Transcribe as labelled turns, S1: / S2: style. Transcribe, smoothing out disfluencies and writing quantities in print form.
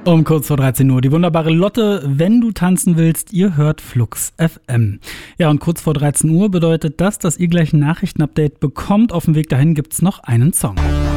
S1: Um kurz vor 13 Uhr. Die wunderbare Lotte, wenn du tanzen willst, ihr hört Flux FM. Ja, und kurz vor 13 Uhr bedeutet das, dass ihr gleich ein Nachrichtenupdate bekommt. Auf dem Weg dahin gibt's noch einen Song.